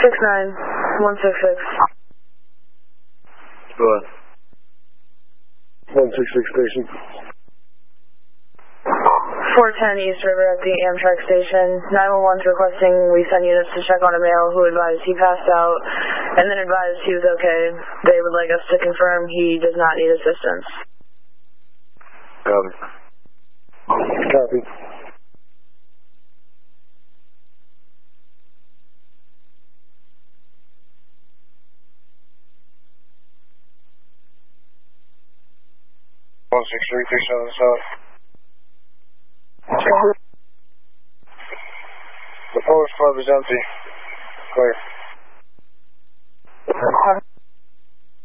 69166. Go ahead. 166 station. 410 East River at the Amtrak station. 911's requesting we send units to check on a male who advised he passed out and then advised he was okay. They would like us to confirm he does not need assistance. Copy. Copy. One 63377. The Polish Club is empty. Clear.